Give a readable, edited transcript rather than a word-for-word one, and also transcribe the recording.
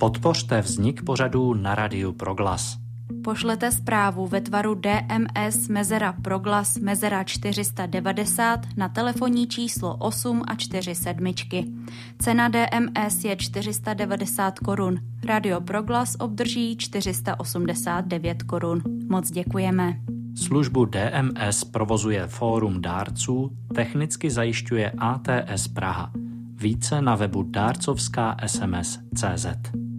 Podpořte vznik pořadů na Radiu Proglas. Pošlete zprávu ve tvaru DMS _proglas 490 na telefonní číslo 8 a 4 sedmičky. Cena DMS je 490 korun. Radio Proglas obdrží 489 korun. Moc děkujeme. Službu DMS provozuje Fórum dárců, technicky zajišťuje ATS Praha. Více na webu dárcovská SMS.cz.